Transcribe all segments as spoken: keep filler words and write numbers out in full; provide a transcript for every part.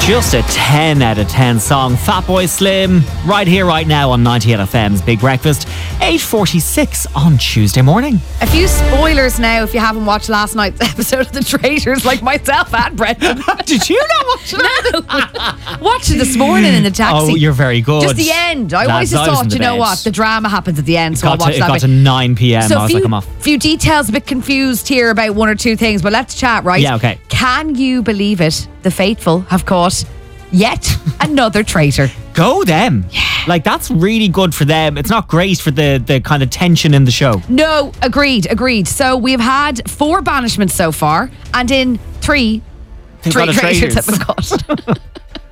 Just a ten out of ten song. Fatboy Slim, right here, right now on ninety-eight F M's Big Breakfast. eight forty-six on Tuesday morning. A few spoilers now if you haven't watched last night's episode of The Traitors, like myself and Brendan. Did you not watch it? No. Watched it this morning in the taxi. Oh, you're very good. Just the end. I Lads, always just I was thought, in the you know bed. what, the drama happens at the end, so I Got watched to, it that got bit. to nine p.m. So I was few, like, I'm off. few details, a bit confused here about one or two things, but let's chat, right? Yeah, okay. Can you believe it? The faithful have caught yet another traitor. Go them. Yeah. Like, that's really good for them. It's not great for the, the kind of tension in the show. No, agreed, agreed. So we've had four banishments so far, and in three, They've three got a traitors traitors. that we've got.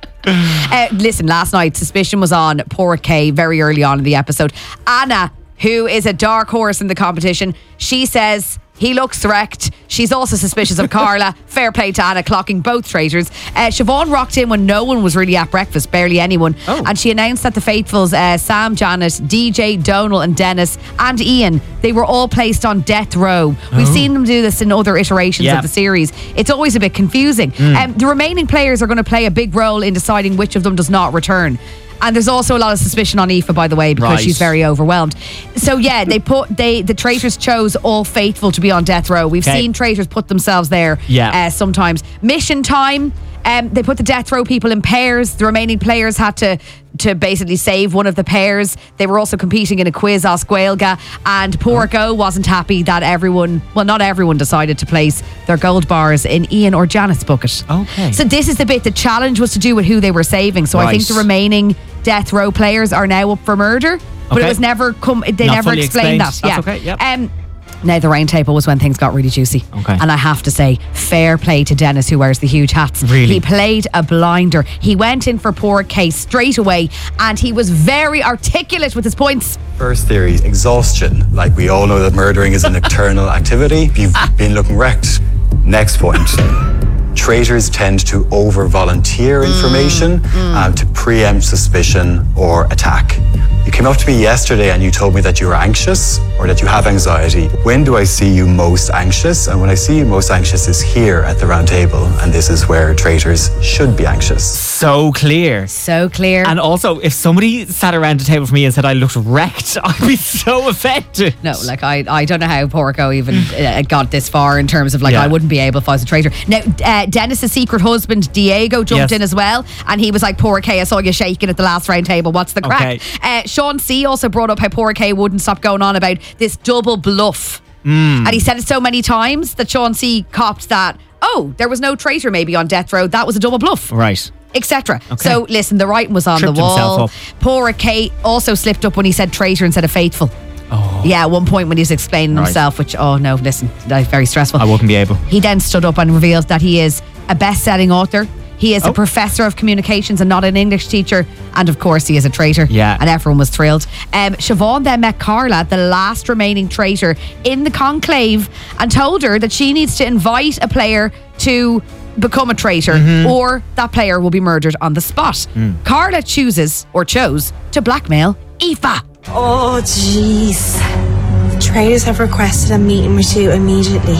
uh, listen, last night, suspicion was on Poor Kay very early on in the episode. Anna, who is a dark horse in the competition, she says he looks wrecked. She's also suspicious of Carla. Fair play to Anna, clocking both traitors. Uh, Siobhan rocked in when no one was really at breakfast, barely anyone. Oh. And she announced that the faithfuls, uh, Sam, Janet, D J, Donal and Dennis and Ian, they were all placed on death row. We've Oh. seen them do this in other iterations Yeah. of the series. It's always a bit confusing. Mm. Um, the remaining players are going to play a big role in deciding which of them does not return. And there's also a lot of suspicion on Aoife, by the way, because Right. she's very overwhelmed. So yeah, they put they the traitors chose all faithful to be on death row. We've Okay. seen traitors put themselves there. Yeah. Uh, sometimes mission time. Um, they put the death row people in pairs. The remaining players had to to basically save one of the pairs. They were also competing in a quiz Os Gaeilge, and Poor Go wasn't happy that everyone, well, not everyone, decided to place their gold bars in Ian or Janet's bucket. Okay. So this is the bit. The challenge was to do with who they were saving. So I think Right. the remaining death row players are now up for murder, but Okay. it was never come. They Not never fully explained, explained. that. That's yeah. okay, yep. Um. Now the round table was when things got really juicy. Okay. And I have to say, fair play to Dennis, who wears the huge hats. Really? He played a blinder. He went in for Poor Kay straight away, and he was very articulate with his points. First theory, exhaustion. Like, we all know that murdering is a nocturnal activity. You've been looking wrecked. Next point. Traitors tend to over-volunteer information um, to preempt suspicion or attack. You came up to me yesterday and you told me that you were anxious or that you have anxiety. When do I see you most anxious? And when I see you most anxious is here at the round table, and this is where traitors should be anxious. So clear. So clear. And also, if somebody sat around the table for me and said I looked wrecked, I'd be so offended. No, like I, I don't know how Porco even uh, got this far in terms of like Yeah. I wouldn't be able if I was a traitor. Now, uh, Dennis's secret husband Diego jumped Yes. in as well, and he was like, "Poor Kay, I saw you shaking at the last round table. What's the crack?" Okay. Uh, Sean C also brought up how Poor Kay wouldn't stop going on about this double bluff, Mm. and he said it so many times that Sean C copped that. Oh, there was no traitor maybe on death row. That was a double bluff. Right. Etc. Okay. So listen, the writing was on Tripped the wall. himself Poor Kay also slipped up when he said traitor instead of faithful. Oh. Yeah, at one point when he was explaining Right. himself, which, oh no, listen, that's very stressful. I wouldn't be able. He then stood up and revealed that he is a best-selling author. He is Oh. a professor of communications and not an English teacher. And of course, he is a traitor. Yeah. And everyone was thrilled. Um, Siobhan then met Carla, the last remaining traitor, in the conclave and told her that she needs to invite a player to become a traitor Mm-hmm. or that player will be murdered on the spot. Mm. Carla chooses, or chose, to blackmail Aoife. Oh, jeez. The traitors have requested a meeting with you immediately.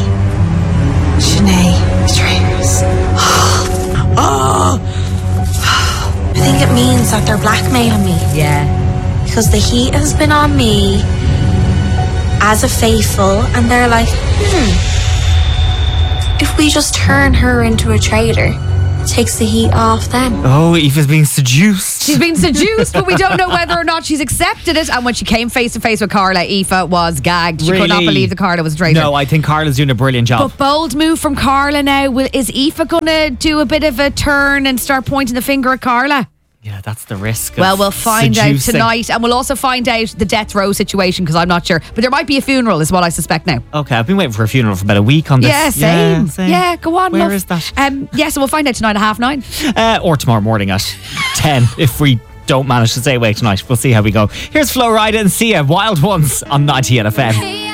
Sinead, the traitors. Oh! I think it means that they're blackmailing me. Yeah. Because the heat has been on me as a faithful, and they're like, hmm, if we just turn her into a traitor, it takes the heat off them. Oh, Aoife's being seduced. She's been seduced, but we don't know whether or not she's accepted it. And when she came face to face with Carla, Aoife was gagged. She could not Really? believe that Carla was a traitor. No, I think Carla's doing a brilliant job. But bold move from Carla now. Will, is Aoife going to do a bit of a turn and start pointing the finger at Carla? Yeah, that's the risk. of Well, we'll find seducing. out tonight. And we'll also find out the death row situation, because I'm not sure. But there might be a funeral is what I suspect now. Okay, I've been waiting for a funeral for about a week on this. Yeah, same. Yeah, same. Yeah, go on, Where love. is that? Um, yeah, so we'll find out tonight at half nine. Uh, or tomorrow morning at ten if we don't manage to stay awake tonight. We'll see how we go. Here's Flo Rida and Sia, Wild Ones on ninety-eight F M.